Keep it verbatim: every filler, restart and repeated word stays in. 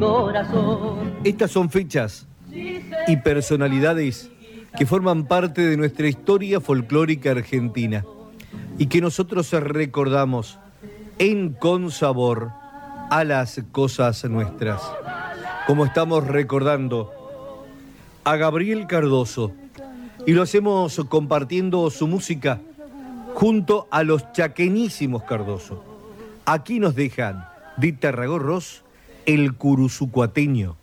corazón. Estas son fechas y personalidades que forman parte de nuestra historia folclórica argentina y que nosotros recordamos en consabor a las cosas nuestras. Como estamos recordando a Gabriel Cardoso, y lo hacemos compartiendo su música junto a los chaqueñísimos Cardoso. Aquí nos dejan de Tarragorros el curuzucuateño.